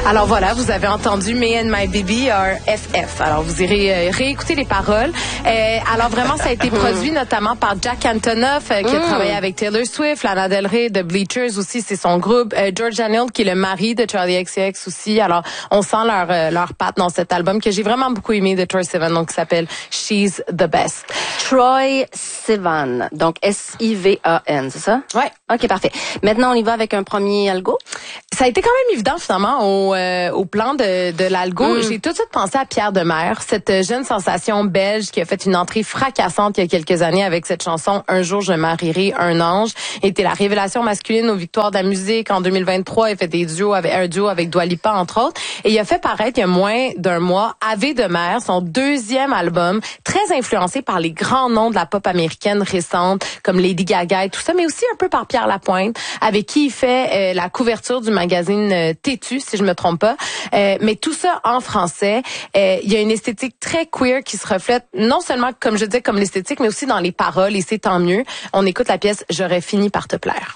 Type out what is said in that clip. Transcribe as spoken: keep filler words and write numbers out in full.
Alors voilà, vous avez entendu Me and My Baby are F F. Alors vous irez euh, réécouter les paroles. Euh, alors vraiment, ça a été produit notamment par Jack Antonoff, euh, qui a Mm. travaillé avec Taylor Swift, Lana Del Rey, The Bleachers aussi, c'est son groupe. Euh, George Daniel, qui est le mari de Charlie X C X aussi. Alors on sent leur euh, leur patte dans cet album que j'ai vraiment beaucoup aimé de Troye Sivan, donc qui s'appelle She's the Best. Troye Sivan, donc S I V A N, c'est ça? Ouais. OK, parfait. Maintenant, on y va avec un premier algo. Ça a été quand même évident finalement au, euh, au plan de, de l'algo. Mm. J'ai tout de suite pensé à Pierre Demers, cette jeune sensation belge qui a fait une entrée fracassante il y a quelques années avec cette chanson « Un jour je marierai un ange ». Était la révélation masculine aux Victoires de la musique en deux mille vingt-trois. Il a fait des duos avec, un duo avec Dua Lipa entre autres. Et il a fait paraître il y a moins d'un mois Ave Demers, son deuxième album, très influencé par les grands noms de la pop américaine récente comme Lady Gaga et tout ça, mais aussi un peu par Pierre Lapointe, avec qui il fait euh, la couverture du magazine euh, Tétu, si je me trompe pas. Euh, mais tout ça en français. Euh, il y a une esthétique très queer qui se reflète non seulement, comme je disais, comme l'esthétique, mais aussi dans les paroles, et c'est tant mieux. On écoute la pièce « J'aurais fini par te plaire ».